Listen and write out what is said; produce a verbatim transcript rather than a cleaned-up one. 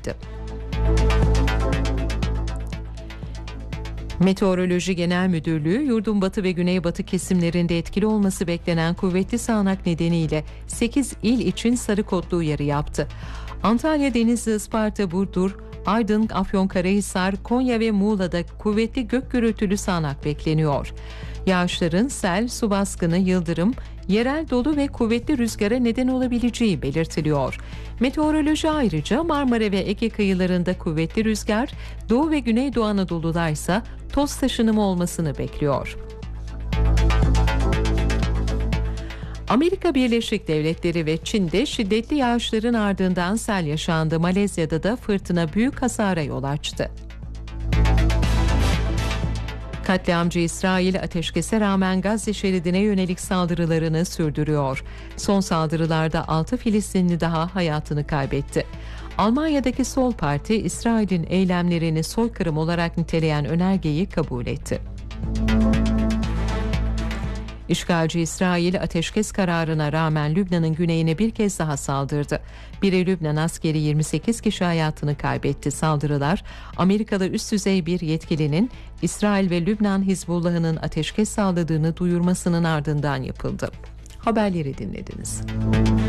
açıkladı. Meteoroloji Genel Müdürlüğü, yurdun batı ve güneybatı kesimlerinde etkili olması beklenen kuvvetli sağanak nedeniyle sekiz il için sarı kodlu uyarı yaptı. Antalya, Denizli, Isparta, Burdur, Aydın, Afyonkarahisar, Konya ve Muğla'da kuvvetli gök gürültülü sağanak bekleniyor. Yağışların sel, su baskını, yıldırım, yerel dolu ve kuvvetli rüzgara neden olabileceği belirtiliyor. Meteoroloji ayrıca Marmara ve Ege kıyılarında kuvvetli rüzgar, Doğu ve Güneydoğu Anadolu'da ise toz taşınımı olmasını bekliyor. Amerika Birleşik Devletleri ve Çin'de şiddetli yağışların ardından sel yaşandı. Malezya'da da fırtına büyük hasara yol açtı. Katliamcı İsrail, ateşkese rağmen Gazze şeridine yönelik saldırılarını sürdürüyor. Son saldırılarda altı Filistinli daha hayatını kaybetti. Almanya'daki Sol Parti, İsrail'in eylemlerini soykırım olarak niteleyen önergeyi kabul etti. İşgalci İsrail, ateşkes kararına rağmen Lübnan'ın güneyine bir kez daha saldırdı. Biri Lübnan askeri, yirmi sekiz kişi hayatını kaybetti. Saldırılar, Amerikalı üst düzey bir yetkilinin İsrail ve Lübnan Hizbullah'ının ateşkes sağladığını duyurmasının ardından yapıldı. Haberleri dinlediniz.